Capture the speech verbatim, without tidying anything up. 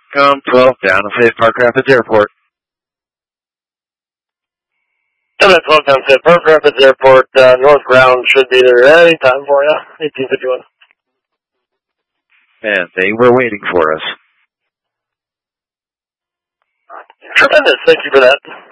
Come twelve, down to Safe Park Rapids Airport. seven twelve down to Park Rapids Airport. Uh, North Ground should be there any time for you. eighteen fifty-one. And they were waiting for us. Tremendous. Thank you for that.